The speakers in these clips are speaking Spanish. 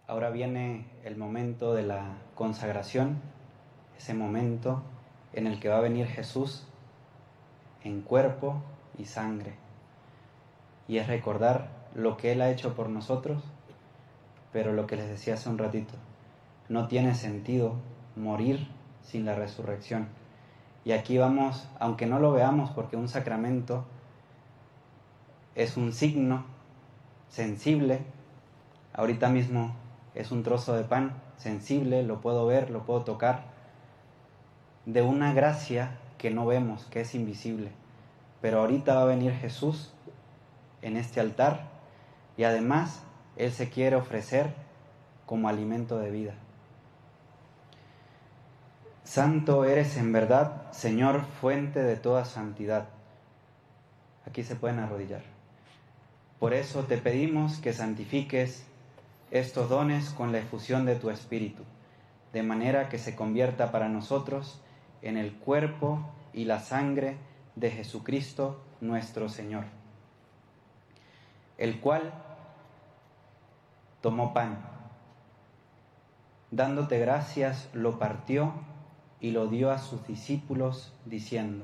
Ahora viene el momento de la consagración, ese momento en el que va a venir Jesús en cuerpo y sangre. Y es recordar lo que Él ha hecho por nosotros, pero lo que les decía hace un ratito, no tiene sentido morir sin la resurrección. Y aquí vamos, aunque no lo veamos, porque un sacramento es un signo sensible, ahorita mismo es un trozo de pan sensible, lo puedo ver, lo puedo tocar, de una gracia que no vemos, que es invisible. Pero ahorita va a venir Jesús en este altar y además Él se quiere ofrecer como alimento de vida. Santo eres en verdad, Señor, fuente de toda santidad. Aquí se pueden arrodillar. Por eso te pedimos que santifiques estos dones con la efusión de tu Espíritu, de manera que se convierta para nosotros en el cuerpo y la sangre de Jesucristo nuestro Señor, el cual tomó pan, dándote gracias, lo partió y lo dio a sus discípulos, diciendo: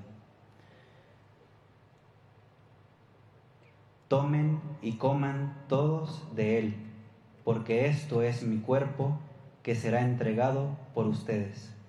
tomen y coman todos de él, porque esto es mi cuerpo que será entregado por ustedes.